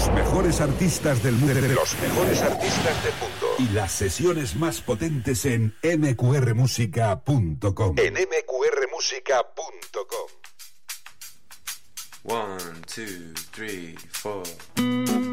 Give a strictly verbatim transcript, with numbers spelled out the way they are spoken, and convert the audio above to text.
Los mejores artistas del mundo. Los mejores artistas del mundo. Y las sesiones más potentes en eme cu erre música punto com. En eme cu erre música punto com. One, two, three, four.